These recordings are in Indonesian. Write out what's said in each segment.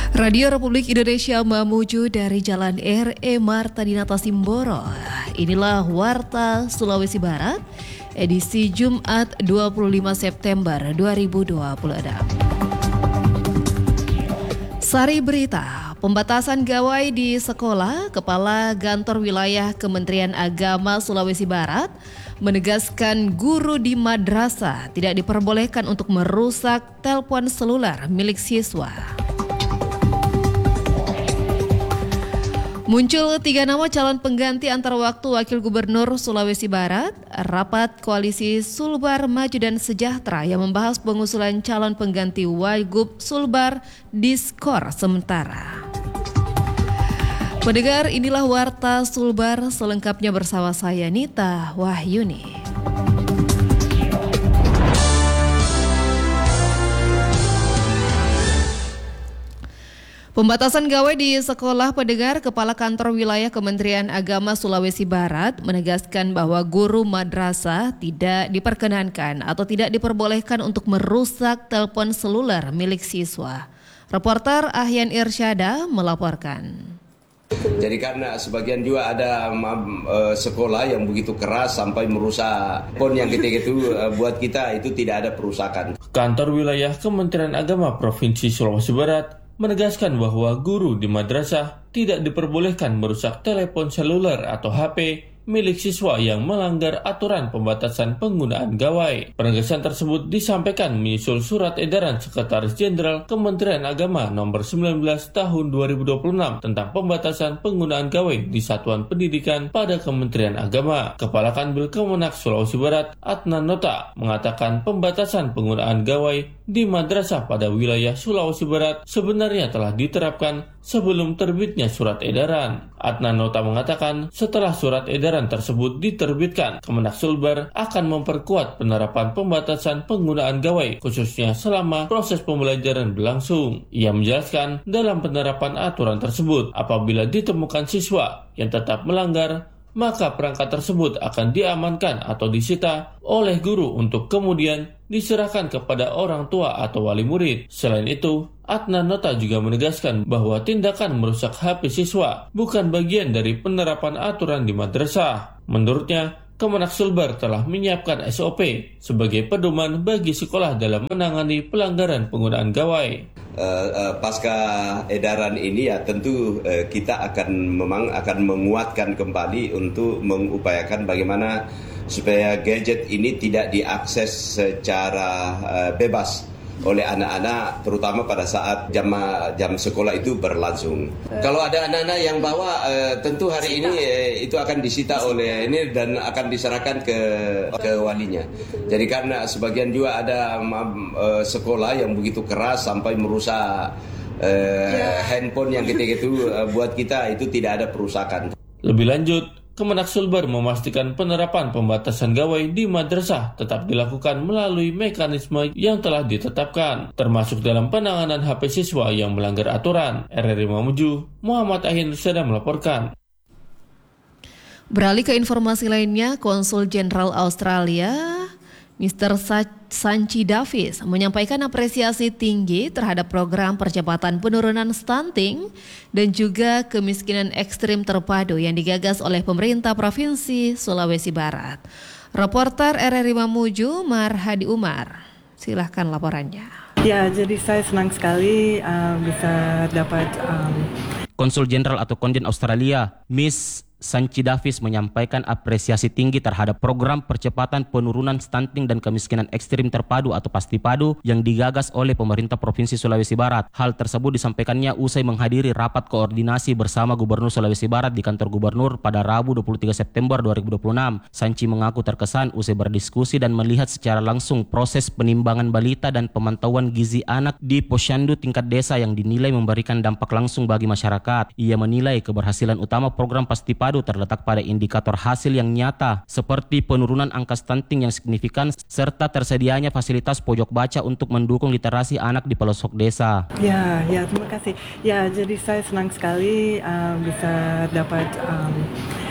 Radio Republik Indonesia Mamuju dari Jalan R.E. Marta Dinata Simboro. Inilah Warta Sulawesi Barat, edisi Jumat 25 September 2026. Sari berita, pembatasan gawai di sekolah. Kepala Kantor Wilayah Kementerian Agama Sulawesi Barat menegaskan guru di madrasah tidak diperbolehkan untuk merusak telepon seluler milik siswa. Muncul 3 nama calon pengganti antar waktu Wakil Gubernur Sulawesi Barat. Rapat Koalisi Sulbar Maju dan Sejahtera yang membahas pengusulan calon pengganti Wagub Sulbar diskor sementara. Pendengar, inilah Warta Sulbar selengkapnya bersama saya Nita Wahyuni. Pembatasan gawai di sekolah. Pendengar, Kepala Kantor Wilayah Kementerian Agama Sulawesi Barat menegaskan bahwa guru madrasah tidak diperkenankan atau tidak diperbolehkan untuk merusak telepon seluler milik siswa. Reporter Ahyan Irsyada melaporkan. Jadi karena sebagian juga ada sekolah yang begitu keras sampai merusak pon yang ketika itu buat kita itu tidak ada perusakan. Kantor Wilayah Kementerian Agama Provinsi Sulawesi Barat menegaskan bahwa guru di madrasah tidak diperbolehkan merusak telepon seluler atau HP milik siswa yang melanggar aturan pembatasan penggunaan gawai. Penegasan tersebut disampaikan menyusul surat edaran Sekretaris Jenderal Kementerian Agama nomor 19 tahun 2026 tentang pembatasan penggunaan gawai di satuan pendidikan pada Kementerian Agama. Kepala Kanwil Kemenak Sulawesi Barat, Adnan Nota, mengatakan pembatasan penggunaan gawai di madrasah pada wilayah Sulawesi Barat sebenarnya telah diterapkan sebelum terbitnya surat edaran. Adnan Nota mengatakan setelah surat edaran tersebut diterbitkan, Kemenak Sulbar akan memperkuat penerapan pembatasan penggunaan gawai khususnya selama proses pembelajaran berlangsung. Ia menjelaskan dalam penerapan aturan tersebut, apabila ditemukan siswa yang tetap melanggar, maka perangkat tersebut akan diamankan atau disita oleh guru untuk kemudian diserahkan kepada orang tua atau wali murid. Selain itu, Adnan Nota juga menegaskan bahwa tindakan merusak HP siswa bukan bagian dari penerapan aturan di madrasah. Menurutnya, Kemenak Sulbar telah menyiapkan SOP sebagai pedoman bagi sekolah dalam menangani pelanggaran penggunaan gawai. Pasca edaran ini ya tentu kita akan menguatkan kembali untuk mengupayakan bagaimana supaya gadget ini tidak diakses secara bebas oleh anak-anak, terutama pada saat jam sekolah itu berlangsung. Kalau ada anak-anak yang bawa, tentu hari ini itu akan disita oleh ini dan akan diserahkan ke walinya. Jadi karena sebagian juga ada sekolah yang begitu keras sampai merusak handphone yang ketika itu buat kita itu tidak ada perusakan. Lebih lanjut, Kemenak Sulbar memastikan penerapan pembatasan gawai di madrasah tetap dilakukan melalui mekanisme yang telah ditetapkan, termasuk dalam penanganan HP siswa yang melanggar aturan. RRI Mamuju, Muhammad Ahyan Irsyada melaporkan. Beralih ke informasi lainnya, Konsul Jenderal Australia Mr. Sanchi Davis menyampaikan apresiasi tinggi terhadap program percepatan penurunan stunting dan juga kemiskinan ekstrim terpadu yang digagas oleh pemerintah Provinsi Sulawesi Barat. Reporter RRI Mamuju, Marhadi Umar. Silahkan laporannya. Ya, jadi saya senang sekali bisa dapat Konsul Jenderal atau Konjen Australia, Miss Sanchi Davis menyampaikan apresiasi tinggi terhadap program percepatan penurunan stunting dan kemiskinan ekstrim terpadu atau PASTIPADU yang digagas oleh pemerintah Provinsi Sulawesi Barat. Hal tersebut disampaikannya usai menghadiri rapat koordinasi bersama Gubernur Sulawesi Barat di kantor Gubernur pada Rabu 23 September 2026. Sanchi mengaku terkesan usai berdiskusi dan melihat secara langsung proses penimbangan balita dan pemantauan gizi anak di posyandu tingkat desa yang dinilai memberikan dampak langsung bagi masyarakat. Ia menilai keberhasilan utama program PASTIPADU terletak pada indikator hasil yang nyata seperti penurunan angka stunting yang signifikan serta tersedianya fasilitas pojok baca untuk mendukung literasi anak di pelosok desa. Ya, terima kasih. Ya, jadi saya senang sekali bisa dapat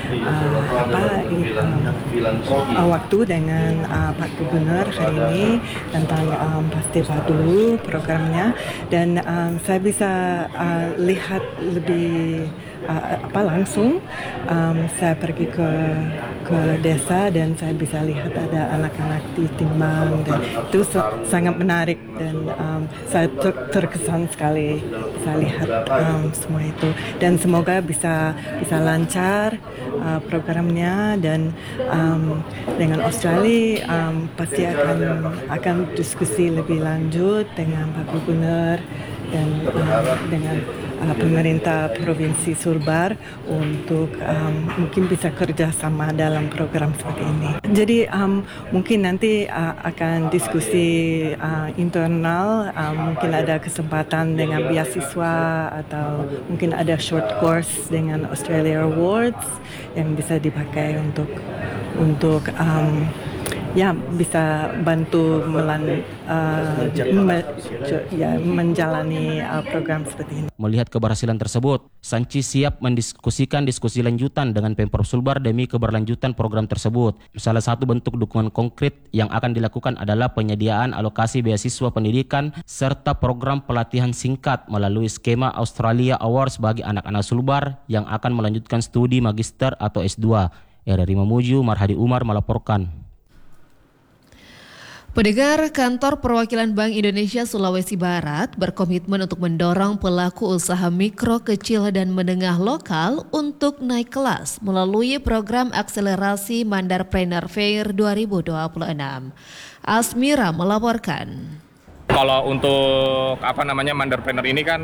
waktu dengan Pak Gubernur hari ini tentang pasti padu programnya, dan saya bisa lihat lebih langsung. Saya pergi ke desa dan saya bisa lihat ada anak-anak di Timbang, dan itu sangat menarik, dan saya terkesan sekali bisa lihat semua itu, dan semoga bisa lancar programnya, dan dengan Australia pasti akan diskusi lebih lanjut dengan Pak Gubernur dan dengan pemerintah Provinsi Sulbar untuk mungkin bisa kerjasama dalam program seperti ini. Jadi mungkin nanti akan diskusi internal, mungkin ada kesempatan dengan beasiswa atau mungkin ada short course dengan Australia Awards yang bisa dipakai untuk bisa bantu menjalani program seperti ini. Melihat keberhasilan tersebut, Sanchi siap mendiskusikan diskusi lanjutan dengan Pemprov Sulbar demi keberlanjutan program tersebut. Salah satu bentuk dukungan konkret yang akan dilakukan adalah penyediaan alokasi beasiswa pendidikan serta program pelatihan singkat melalui skema Australia Awards bagi anak-anak Sulbar yang akan melanjutkan studi magister atau S2. RRI Mamuju, Marhadi Umar melaporkan. Pendengar, Kantor Perwakilan Bank Indonesia Sulawesi Barat berkomitmen untuk mendorong pelaku usaha mikro, kecil, dan menengah lokal untuk naik kelas melalui program akselerasi Mandarpreneur Fair 2026. Asmira melaporkan. Kalau untuk Mandarpreneur ini kan,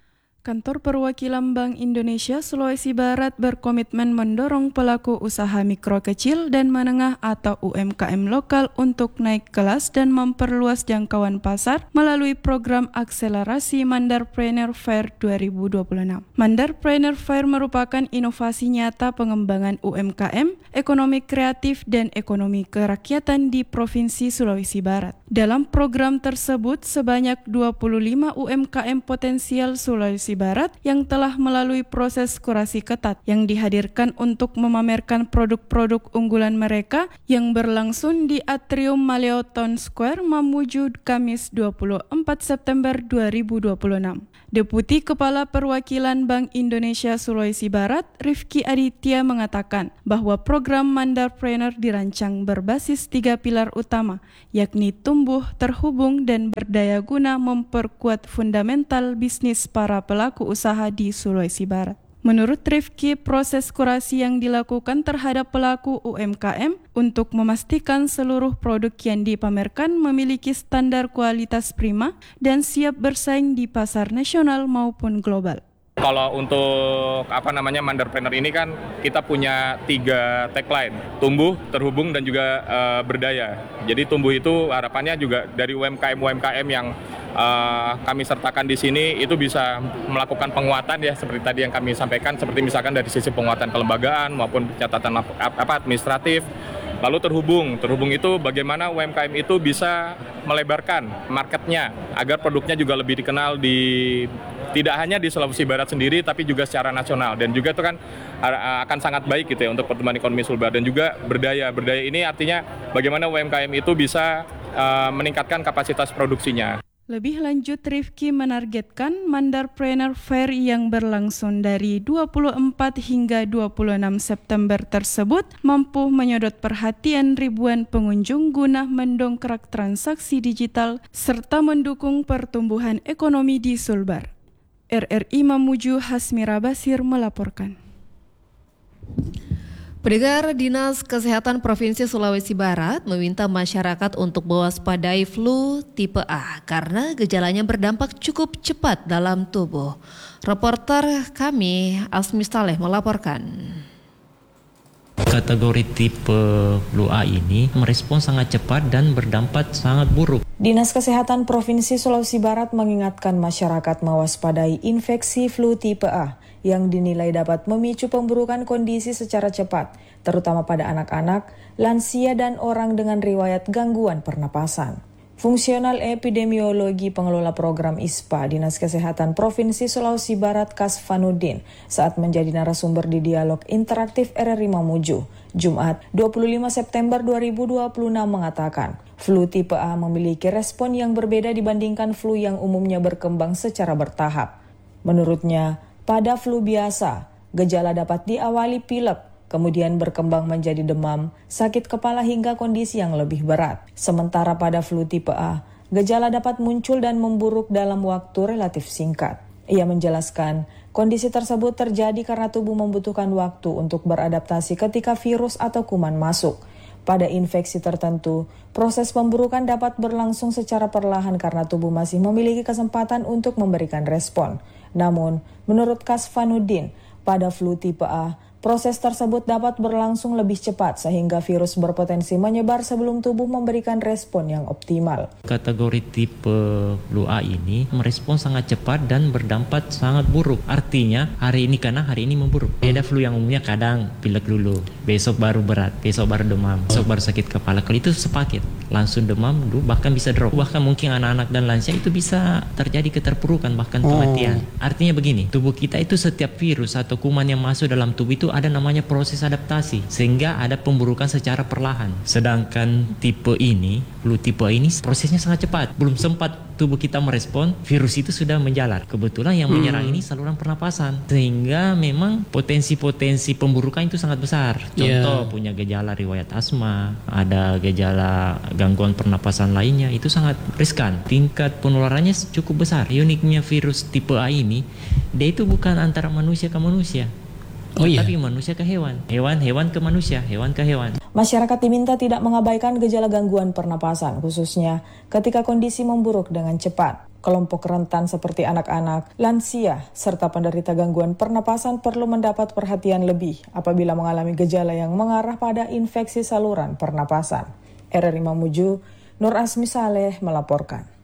Kantor Perwakilan Bank Indonesia Sulawesi Barat berkomitmen mendorong pelaku usaha mikro kecil dan menengah atau UMKM lokal untuk naik kelas dan memperluas jangkauan pasar melalui program akselerasi Mandarpreneur Fair 2026. Mandarpreneur Fair merupakan inovasi nyata pengembangan UMKM, ekonomi kreatif, dan ekonomi kerakyatan di Provinsi Sulawesi Barat. Dalam program tersebut, sebanyak 25 UMKM potensial Sulawesi Barat yang telah melalui proses kurasi ketat yang dihadirkan untuk memamerkan produk-produk unggulan mereka yang berlangsung di Atrium Maleo Town Square, Mamuju, Kamis 24 September 2026. Deputi Kepala Perwakilan Bank Indonesia Sulawesi Barat, Rifki Aditya, mengatakan bahwa program Mandarpreneur dirancang berbasis 3 pilar utama, yakni tumbuh, terhubung, dan berdaya guna memperkuat fundamental bisnis para pelaku usaha di Sulawesi Barat. Menurut Rifki, proses kurasi yang dilakukan terhadap pelaku UMKM untuk memastikan seluruh produk yang dipamerkan memiliki standar kualitas prima dan siap bersaing di pasar nasional maupun global. Kalau untuk Mandarpreneur ini kan kita punya 3 tagline, tumbuh, terhubung, dan juga berdaya. Jadi tumbuh itu harapannya juga dari UMKM yang kami sertakan di sini itu bisa melakukan penguatan ya, seperti tadi yang kami sampaikan, seperti misalkan dari sisi penguatan kelembagaan maupun catatan administratif. Lalu terhubung itu bagaimana UMKM itu bisa melebarkan marketnya agar produknya juga lebih dikenal tidak hanya di Sulawesi Barat sendiri tapi juga secara nasional, dan juga itu kan akan sangat baik gitu ya untuk pertumbuhan ekonomi Sulbar. Dan juga berdaya ini artinya bagaimana UMKM itu bisa meningkatkan kapasitas produksinya. Lebih lanjut, Rifki menargetkan Mandarpreneur Fair yang berlangsung dari 24 hingga 26 September tersebut mampu menyedot perhatian ribuan pengunjung guna mendongkrak transaksi digital serta mendukung pertumbuhan ekonomi di Sulbar. RRI Mamuju, Hasmira Basir melaporkan. Pendengar, Dinas Kesehatan Provinsi Sulawesi Barat meminta masyarakat untuk mewaspadai flu tipe A karena gejalanya berdampak cukup cepat dalam tubuh. Reporter kami, Asmi Saleh, melaporkan. Kategori tipe flu A ini merespon sangat cepat dan berdampak sangat buruk. Dinas Kesehatan Provinsi Sulawesi Barat mengingatkan masyarakat mewaspadai infeksi flu tipe A yang dinilai dapat memicu pemburukan kondisi secara cepat, terutama pada anak-anak, lansia, dan orang dengan riwayat gangguan pernapasan. Fungsional Epidemiologi Pengelola Program ISPA Dinas Kesehatan Provinsi Sulawesi Barat Kasfanuddin saat menjadi narasumber di dialog interaktif RRI Mamuju, Jumat 25 September 2026 mengatakan, flu tipe A memiliki respon yang berbeda dibandingkan flu yang umumnya berkembang secara bertahap. Menurutnya, pada flu biasa, gejala dapat diawali pilek, kemudian berkembang menjadi demam, sakit kepala hingga kondisi yang lebih berat. Sementara pada flu tipe A, gejala dapat muncul dan memburuk dalam waktu relatif singkat. Ia menjelaskan, kondisi tersebut terjadi karena tubuh membutuhkan waktu untuk beradaptasi ketika virus atau kuman masuk. Pada infeksi tertentu, proses pemburukan dapat berlangsung secara perlahan karena tubuh masih memiliki kesempatan untuk memberikan respon. Namun, menurut Kasfanuddin, pada flu tipe A, proses tersebut dapat berlangsung lebih cepat sehingga virus berpotensi menyebar sebelum tubuh memberikan respon yang optimal. Kategori tipe flu A ini merespon sangat cepat dan berdampak sangat buruk. Artinya hari ini memburuk. Beda flu yang umumnya kadang pilek dulu, besok baru berat, besok baru demam, besok baru sakit kepala. Kalau itu sepaket, langsung demam dulu, bahkan bisa drop. Bahkan mungkin anak-anak dan lansia itu bisa terjadi keterpurukan bahkan kematian. Artinya begini, tubuh kita itu setiap virus atau kuman yang masuk dalam tubuh itu ada namanya proses adaptasi sehingga ada pemburukan secara perlahan. Sedangkan flu tipe ini prosesnya sangat cepat. Belum sempat tubuh kita merespon, virus itu sudah menjalar. Kebetulan yang menyerang ini saluran pernapasan sehingga memang potensi pemburukan itu sangat besar. Contoh punya gejala riwayat asma, ada gejala gangguan pernapasan lainnya, itu sangat riskan. Tingkat penularannya cukup besar. Uniknya virus tipe A ini, dia itu bukan antara manusia ke manusia. Tapi manusia ke hewan, hewan ke manusia, hewan ke hewan. Masyarakat diminta tidak mengabaikan gejala gangguan pernapasan, khususnya ketika kondisi memburuk dengan cepat. Kelompok rentan seperti anak-anak, lansia, serta penderita gangguan pernapasan perlu mendapat perhatian lebih apabila mengalami gejala yang mengarah pada infeksi saluran pernapasan. RRI Mamuju, Nur Asmi Saleh melaporkan.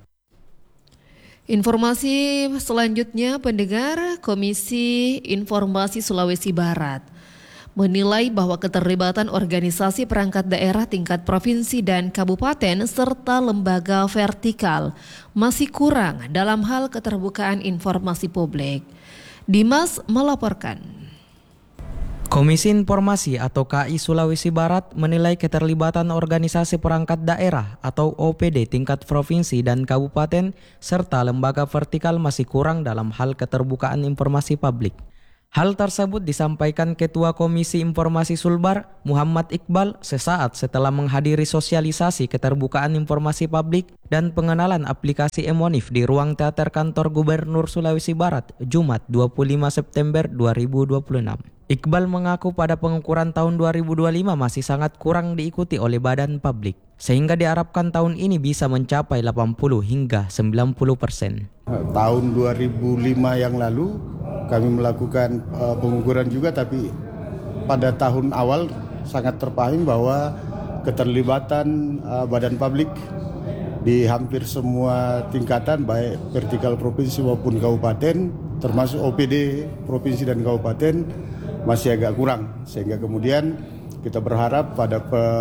Informasi selanjutnya, pendengar, Komisi Informasi Sulawesi Barat menilai bahwa keterlibatan organisasi perangkat daerah tingkat provinsi dan kabupaten serta lembaga vertikal masih kurang dalam hal keterbukaan informasi publik. Dimas melaporkan. Komisi Informasi atau KI Sulawesi Barat menilai keterlibatan organisasi perangkat daerah atau OPD tingkat provinsi dan kabupaten serta lembaga vertikal masih kurang dalam hal keterbukaan informasi publik. Hal tersebut disampaikan Ketua Komisi Informasi Sulbar, Muhammad Iqbal, sesaat setelah menghadiri sosialisasi keterbukaan informasi publik dan pengenalan aplikasi Emonif di ruang teater kantor Gubernur Sulawesi Barat, Jumat 25 September 2026. Iqbal mengaku pada pengukuran tahun 2025 masih sangat kurang diikuti oleh badan publik, sehingga diharapkan tahun ini bisa mencapai 80 hingga 90%. Tahun 2005 yang lalu kami melakukan pengukuran juga, tapi pada tahun awal sangat terpahami bahwa keterlibatan badan publik di hampir semua tingkatan baik vertikal provinsi maupun kabupaten termasuk OPD provinsi dan kabupaten masih agak kurang, sehingga kemudian kita berharap pada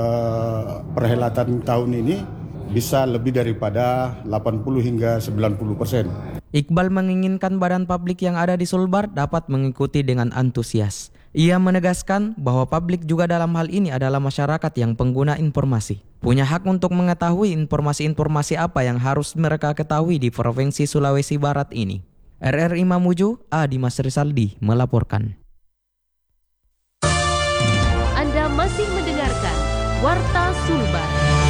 perhelatan tahun ini bisa lebih daripada 80 hingga 90%. Iqbal menginginkan badan publik yang ada di Sulbar dapat mengikuti dengan antusias. Ia menegaskan bahwa publik juga dalam hal ini adalah masyarakat yang pengguna informasi. Punya hak untuk mengetahui informasi-informasi apa yang harus mereka ketahui di Provinsi Sulawesi Barat ini. RRI Mamuju, Dimas Risaldi melaporkan. Anda masih mendengarkan Warta Sulbar.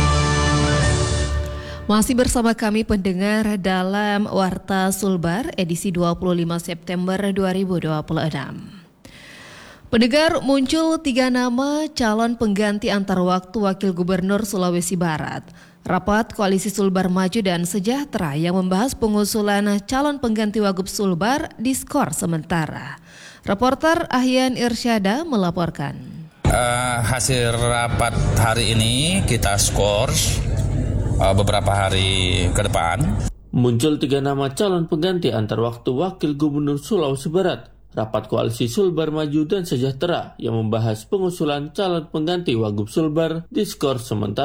Masih bersama kami pendengar dalam Warta Sulbar edisi 25 September 2026. Pendengar, muncul 3 nama calon pengganti antar waktu Wakil Gubernur Sulawesi Barat. Rapat Koalisi Sulbar Maju dan Sejahtera yang membahas pengusulan calon pengganti Wagub Sulbar diskor sementara. Reporter Ahyan Irsyada melaporkan. Hasil rapat hari ini kita skor beberapa hari ke depan. Muncul 3 nama calon pengganti antar waktu Wakil Gubernur Sulawesi Barat. Rapat Koalisi Sulbar Maju dan Sejahtera yang membahas pengusulan calon pengganti Wagub Sulbar diskor sementara.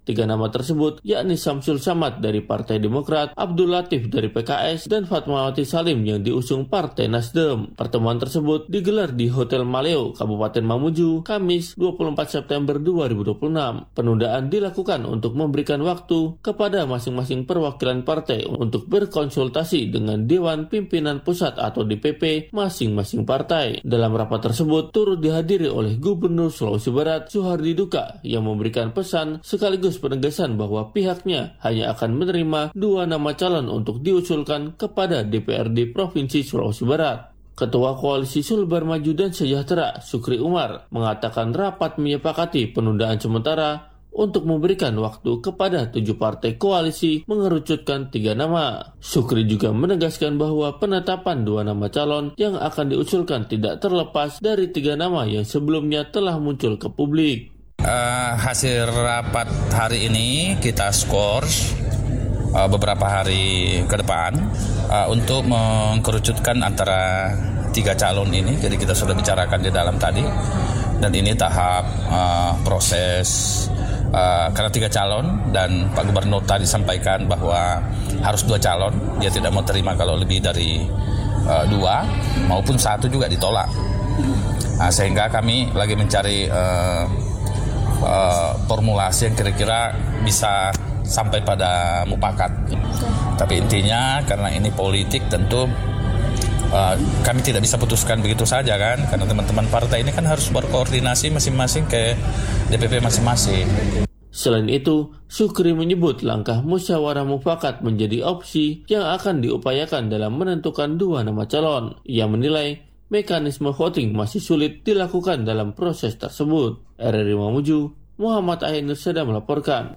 Tiga nama tersebut yakni Samsul Samad dari Partai Demokrat, Abdul Latif dari PKS, dan Fatmawati Salim yang diusung Partai Nasdem. Pertemuan tersebut digelar di Hotel Maleo, Kabupaten Mamuju, Kamis 24 September 2026. Penundaan dilakukan untuk memberikan waktu kepada masing-masing perwakilan partai untuk berkonsultasi dengan Dewan Pimpinan Pusat atau DPP masing-masing partai. Dalam rapat tersebut turut dihadiri oleh Gubernur Sulawesi Barat Suhardi Duka yang memberikan pesan sekaligus penegasan bahwa pihaknya hanya akan menerima 2 nama calon untuk diusulkan kepada DPRD Provinsi Sulawesi Barat. Ketua Koalisi Sulbar Maju dan Sejahtera, Sukri Umar, mengatakan rapat menyepakati penundaan sementara untuk memberikan waktu kepada 7 partai koalisi mengerucutkan 3 nama. Sukri juga menegaskan bahwa penetapan 2 nama calon yang akan diusulkan tidak terlepas dari 3 nama yang sebelumnya telah muncul ke publik. Hasil rapat hari ini kita skors beberapa hari ke depan untuk mengkerucutkan antara 3 calon ini. Jadi kita sudah bicarakan di dalam tadi, dan ini tahap proses karena 3 calon, dan Pak Gubernur tadi sampaikan bahwa harus 2 calon, dia tidak mau terima kalau lebih dari 2 maupun 1 juga ditolak. Sehingga kami lagi mencari formulasi yang kira-kira bisa sampai pada mufakat. Tapi intinya karena ini politik, tentu kami tidak bisa putuskan begitu saja kan, karena teman-teman partai ini kan harus berkoordinasi masing-masing ke DPP masing-masing. Selain itu, Sukri menyebut langkah musyawarah mufakat menjadi opsi yang akan diupayakan dalam menentukan 2 nama calon. Ia menilai mekanisme voting masih sulit dilakukan dalam proses tersebut. RRI Mamuju, Muhammad Ainur Seda melaporkan.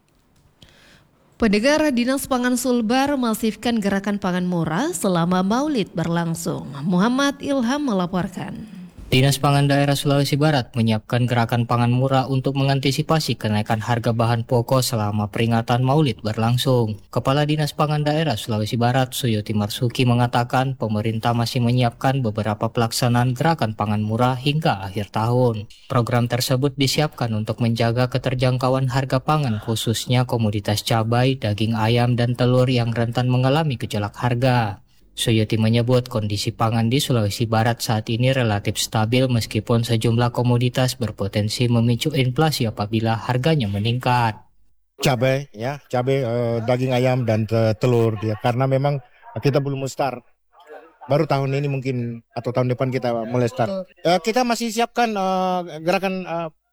Pendengar, Dinas Pangan Sulbar masifkan gerakan pangan murah selama Maulid berlangsung. Muhammad Ilham melaporkan. Dinas Pangan Daerah Sulawesi Barat menyiapkan gerakan pangan murah untuk mengantisipasi kenaikan harga bahan pokok selama peringatan Maulid berlangsung. Kepala Dinas Pangan Daerah Sulawesi Barat, Suyoti Marsuki, mengatakan pemerintah masih menyiapkan beberapa pelaksanaan gerakan pangan murah hingga akhir tahun. Program tersebut disiapkan untuk menjaga keterjangkauan harga pangan, khususnya komoditas cabai, daging ayam, dan telur yang rentan mengalami gejolak harga. Suyoti menyebut kondisi pangan di Sulawesi Barat saat ini relatif stabil meskipun sejumlah komoditas berpotensi memicu inflasi apabila harganya meningkat. Cabai, daging ayam dan telur, karena memang kita belum start. Baru tahun ini mungkin atau tahun depan kita mulai start. Kita masih siapkan gerakan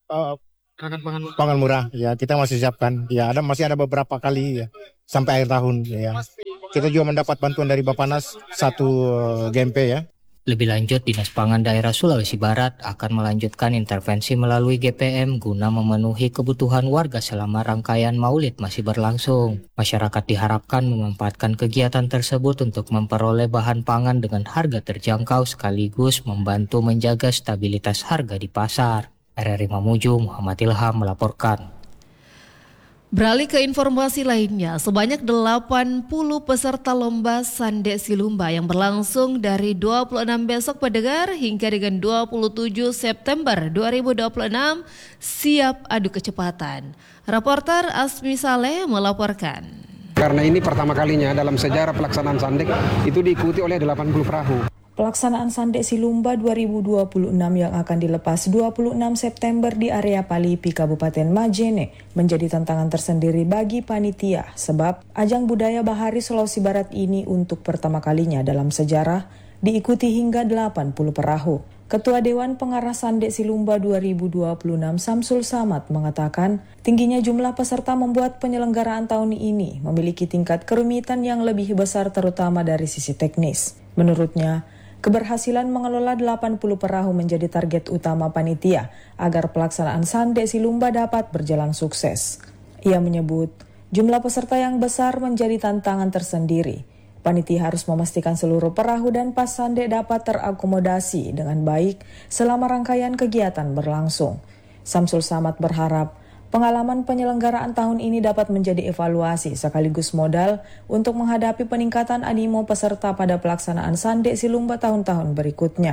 pangan murah, kita masih siapkan. Masih ada beberapa kali sampai akhir tahun. Kita juga mendapat bantuan dari Bappenas 1 GMP . Lebih lanjut, Dinas Pangan Daerah Sulawesi Barat akan melanjutkan intervensi melalui GPM guna memenuhi kebutuhan warga selama rangkaian Maulid masih berlangsung. Masyarakat diharapkan memanfaatkan kegiatan tersebut untuk memperoleh bahan pangan dengan harga terjangkau sekaligus membantu menjaga stabilitas harga di pasar. RRI Mamuju, Muhammad Ilham melaporkan. Beralih ke informasi lainnya, sebanyak 80 peserta lomba Sande Silumba yang berlangsung dari 26 besok pendengar hingga dengan 27 September 2026 siap adu kecepatan. Reporter Asmi Saleh melaporkan. Karena ini pertama kalinya dalam sejarah pelaksanaan Sandek itu diikuti oleh 80 perahu. Pelaksanaan Sandek Silumba 2026 yang akan dilepas 26 September di area Palipi, Kabupaten Majene menjadi tantangan tersendiri bagi panitia sebab ajang budaya bahari Sulawesi Barat ini untuk pertama kalinya dalam sejarah diikuti hingga 80 perahu. Ketua Dewan Pengarah Sandek Silumba 2026 Samsul Samad mengatakan tingginya jumlah peserta membuat penyelenggaraan tahun ini memiliki tingkat kerumitan yang lebih besar terutama dari sisi teknis. Menurutnya, keberhasilan mengelola 80 perahu menjadi target utama panitia agar pelaksanaan Sandek Silumba dapat berjalan sukses. Ia menyebut jumlah peserta yang besar menjadi tantangan tersendiri. Panitia harus memastikan seluruh perahu dan pas Sandek dapat terakomodasi dengan baik selama rangkaian kegiatan berlangsung. Samsul Samad berharap pengalaman penyelenggaraan tahun ini dapat menjadi evaluasi sekaligus modal untuk menghadapi peningkatan animo peserta pada pelaksanaan Sandek Silumba tahun-tahun berikutnya.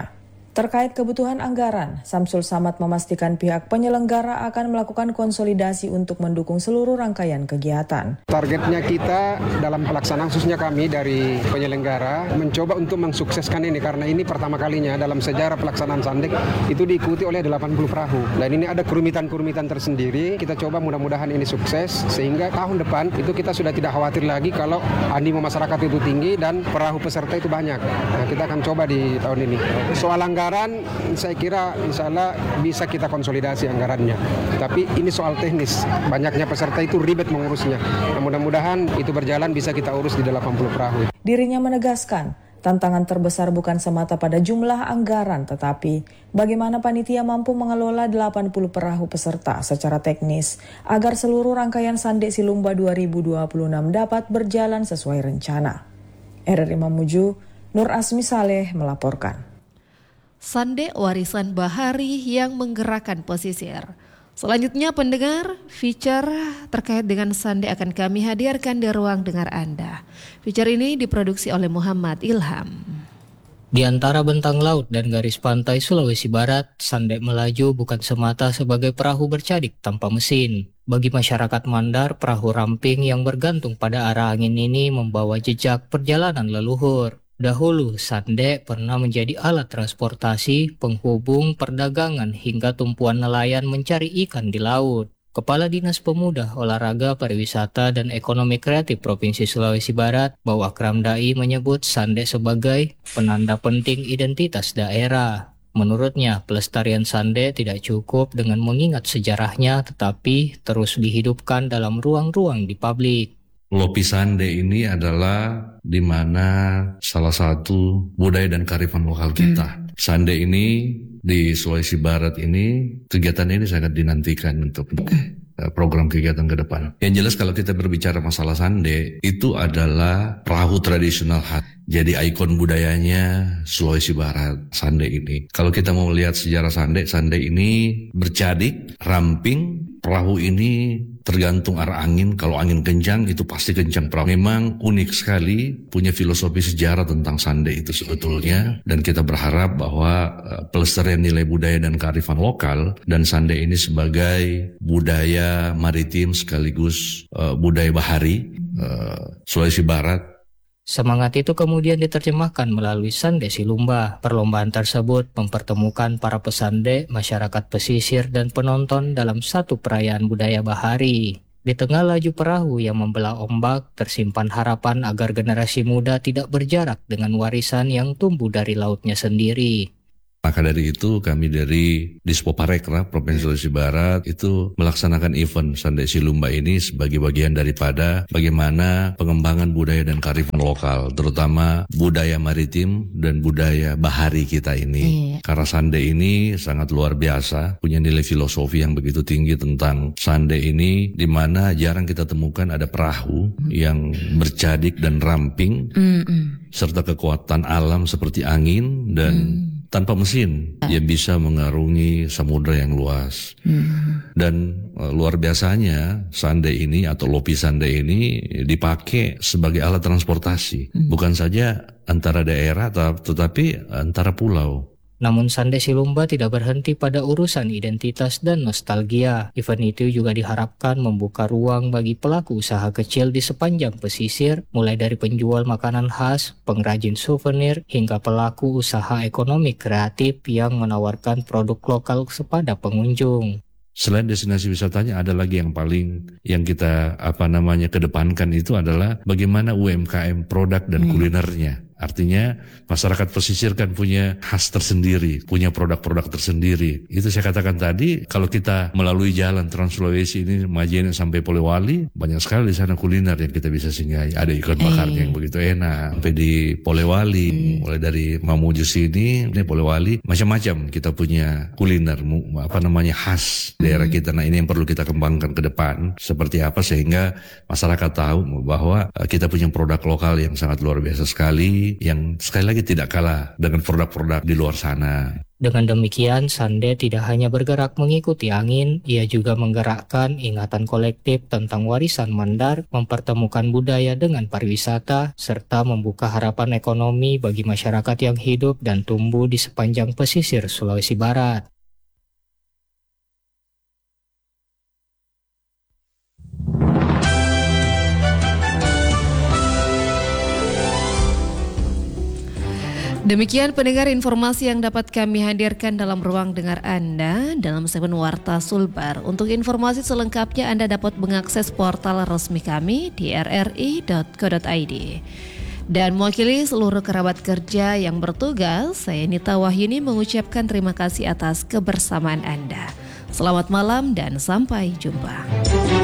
Terkait kebutuhan anggaran, Samsul Samad memastikan pihak penyelenggara akan melakukan konsolidasi untuk mendukung seluruh rangkaian kegiatan. Targetnya kita dalam pelaksanaan, khususnya kami dari penyelenggara, mencoba untuk mensukseskan ini karena ini pertama kalinya dalam sejarah pelaksanaan Sandek itu diikuti oleh 80 perahu. Dan ini ada kerumitan-kerumitan tersendiri, kita coba mudah-mudahan ini sukses sehingga tahun depan itu kita sudah tidak khawatir lagi kalau animo masyarakat itu tinggi dan perahu peserta itu banyak. Nah, kita akan coba di tahun ini. Soal anggaran, saya kira insya Allah bisa kita konsolidasi anggarannya. Tapi ini soal teknis, banyaknya peserta itu ribet mengurusnya. Nah, mudah-mudahan itu berjalan bisa kita urus di 80 perahu. Dirinya menegaskan, tantangan terbesar bukan semata pada jumlah anggaran, tetapi bagaimana panitia mampu mengelola 80 perahu peserta secara teknis agar seluruh rangkaian Sandek Silumba 2026 dapat berjalan sesuai rencana. RRI Mamuju, Nur Asmi Saleh melaporkan. Sandek warisan bahari yang menggerakkan pesisir. Selanjutnya pendengar, feature terkait dengan Sandek akan kami hadirkan di ruang dengar Anda. Feature ini diproduksi oleh Muhammad Ilham. Di antara bentang laut dan garis pantai Sulawesi Barat, Sandek melaju bukan semata sebagai perahu bercadik tanpa mesin. Bagi masyarakat Mandar, perahu ramping yang bergantung pada arah angin ini membawa jejak perjalanan leluhur. Dahulu, Sandek pernah menjadi alat transportasi, penghubung, perdagangan, hingga tumpuan nelayan mencari ikan di laut. Kepala Dinas Pemuda, Olahraga, Pariwisata, dan Ekonomi Kreatif Provinsi Sulawesi Barat, Bau Akram Dai menyebut Sandek sebagai penanda penting identitas daerah. Menurutnya, pelestarian Sandek tidak cukup dengan mengingat sejarahnya, tetapi terus dihidupkan dalam ruang-ruang di publik. Lopi Sandek ini adalah di mana salah satu budaya dan kearifan lokal kita. Sandek ini di Sulawesi Barat ini, kegiatan ini sangat dinantikan untuk program kegiatan ke depan. Yang jelas kalau kita berbicara masalah Sandek, itu adalah perahu tradisional khas. Jadi ikon budayanya Sulawesi Barat, Sandek ini. Kalau kita mau lihat sejarah Sandek, Sandek ini bercadik, ramping, perahu ini tergantung arah angin. Kalau angin kencang itu pasti kencang perahu. Memang unik sekali, punya filosofi sejarah tentang Sandek itu sebetulnya. Dan kita berharap bahwa pelestarian nilai budaya dan kearifan lokal dan Sandek ini sebagai budaya maritim sekaligus budaya bahari Sulawesi Barat. Semangat itu kemudian diterjemahkan melalui Sandek Silumba. Perlombaan tersebut mempertemukan para pesandek, masyarakat pesisir, dan penonton dalam satu perayaan budaya bahari. Di tengah laju perahu yang membelah ombak, tersimpan harapan agar generasi muda tidak berjarak dengan warisan yang tumbuh dari lautnya sendiri. Maka dari itu kami dari Dispoparekraf Provinsi Sulawesi Barat itu melaksanakan event Sandek Silumba ini sebagai bagian daripada bagaimana pengembangan budaya dan kearifan lokal, terutama budaya maritim dan budaya bahari kita ini. Karena Sandek ini sangat luar biasa, punya nilai filosofi yang begitu tinggi tentang Sandek ini, di mana jarang kita temukan ada perahu yang bercadik dan ramping, serta kekuatan alam seperti angin dan tanpa mesin yang bisa mengarungi samudra yang luas. Dan luar biasanya Sandek ini atau Lopi Sandek ini dipakai sebagai alat transportasi. Bukan saja antara daerah tetapi antara pulau. Namun Sandek Silumba tidak berhenti pada urusan identitas dan nostalgia. Event itu juga diharapkan membuka ruang bagi pelaku usaha kecil di sepanjang pesisir, mulai dari penjual makanan khas, pengrajin souvenir, hingga pelaku usaha ekonomi kreatif yang menawarkan produk lokal kepada pengunjung. Selain destinasi wisatanya, ada lagi yang kita kedepankan itu adalah bagaimana UMKM produk dan kulinernya. Artinya masyarakat pesisir kan punya khas tersendiri, punya produk-produk tersendiri. Itu saya katakan tadi, kalau kita melalui jalan Trans Sulawesi ini, Majene sampai Polewali, banyak sekali di sana kuliner yang kita bisa singgahi. Ada ikan bakarnya yang begitu enak. Sampai di Polewali, mulai dari Mamuju sini, ini Polewali, macam-macam kita punya kuliner, khas daerah kita. Nah, ini yang perlu kita kembangkan ke depan. Seperti apa sehingga masyarakat tahu bahwa kita punya produk lokal yang sangat luar biasa sekali, yang sekali lagi tidak kalah dengan produk-produk di luar sana. Dengan demikian, Sande tidak hanya bergerak mengikuti angin, ia juga menggerakkan ingatan kolektif tentang warisan Mandar, mempertemukan budaya dengan pariwisata, serta membuka harapan ekonomi bagi masyarakat yang hidup dan tumbuh di sepanjang pesisir Sulawesi Barat. Demikian pendengar informasi yang dapat kami hadirkan dalam ruang dengar Anda dalam segmen Warta Sulbar. Untuk informasi selengkapnya Anda dapat mengakses portal resmi kami di rri.co.id. Dan mewakili seluruh kerabat kerja yang bertugas, saya Nita Wahyuni mengucapkan terima kasih atas kebersamaan Anda. Selamat malam dan sampai jumpa.